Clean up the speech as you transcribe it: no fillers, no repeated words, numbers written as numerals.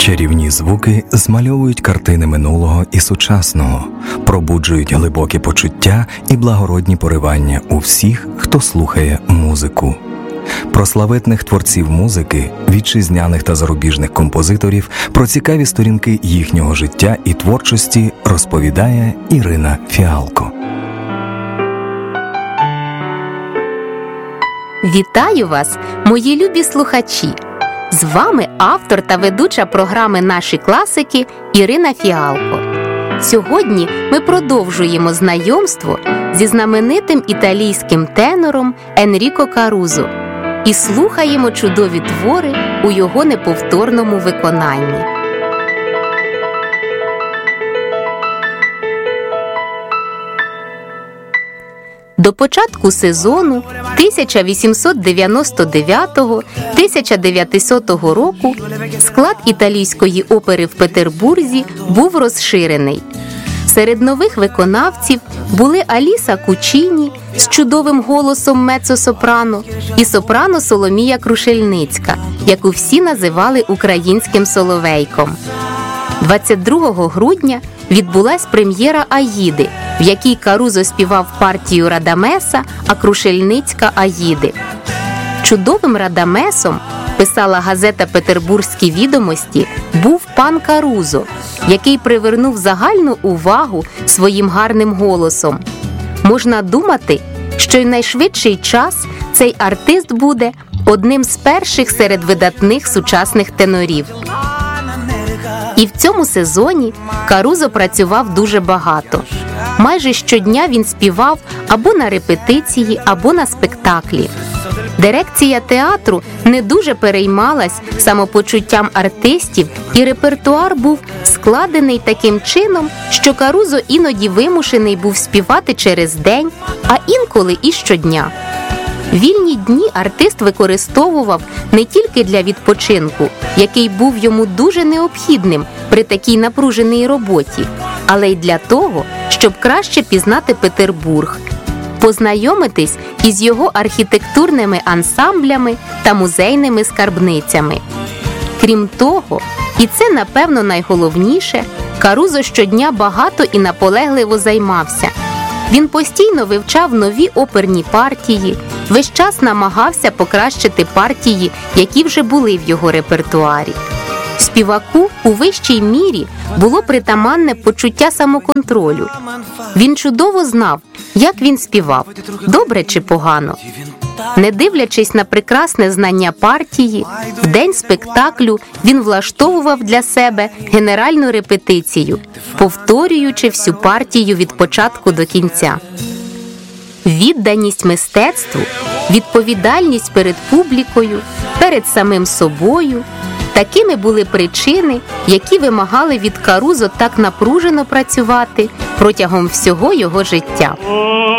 Чарівні звуки змальовують картини минулого і сучасного, пробуджують глибокі почуття і благородні поривання у всіх, хто слухає музику. Про славетних творців музики, вітчизняних та зарубіжних композиторів, про цікаві сторінки їхнього життя і творчості розповідає Ірина Фіалко. Вітаю вас, мої любі слухачі! З вами автор та ведуча програми «Наші класики» Ірина Фіалко. Сьогодні ми продовжуємо знайомство зі знаменитим італійським тенором Енріко Карузо і слухаємо чудові твори у його неповторному виконанні. До початку сезону 1899-1900 року склад італійської опери в Петербурзі був розширений. Серед нових виконавців були Аліса Кучіні з чудовим голосом меццо-сопрано і сопрано Соломія Крушельницька, яку всі називали українським Соловейком. 22 грудня відбулась прем'єра «Аїди», в якій Карузо співав партію Радамеса, а Крушельницька – «Аїди». Чудовим Радамесом, писала газета «Петербурзькі відомості», був пан Карузо, який привернув загальну увагу своїм гарним голосом. Можна думати, що й найшвидший час цей артист буде одним з перших серед видатних сучасних тенорів. І в цьому сезоні Карузо працював дуже багато. Майже щодня він співав або на репетиції, або на спектаклі. Дирекція театру не дуже переймалась самопочуттям артистів, і репертуар був складений таким чином, що Карузо іноді вимушений був співати через день, а інколи і щодня. Вільні дні артист використовував не тільки для відпочинку, який був йому дуже необхідним при такій напруженій роботі, але й для того, щоб краще пізнати Петербург, познайомитись із його архітектурними ансамблями та музейними скарбницями. Крім того, і це, напевно, найголовніше, Карузо щодня багато і наполегливо займався. Він постійно вивчав нові оперні партії, весь час намагався покращити партії, які вже були в його репертуарі. Співаку у вищій мірі було притаманне почуття самоконтролю. Він чудово знав, як він співав, добре чи погано. Не дивлячись на прекрасне знання партії, в день спектаклю він влаштовував для себе генеральну репетицію, повторюючи всю партію від початку до кінця. Відданість мистецтву, відповідальність перед публікою, перед самим собою – такими були причини, які вимагали від Карузо так напружено працювати протягом всього його життя.